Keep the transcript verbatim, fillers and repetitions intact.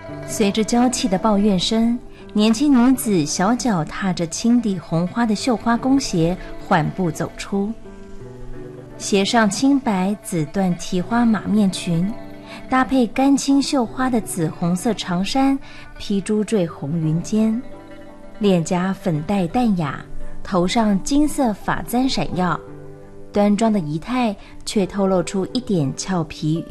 随着娇气的抱怨声，年轻女子小脚踏着青底红花的绣花弓鞋缓步走出，鞋上青白紫缎提花马面裙，搭配干青绣花的紫红色长衫，披珠坠红云间，脸颊粉黛淡雅，头上金色发簪闪耀，端庄的仪态却透露出一点俏皮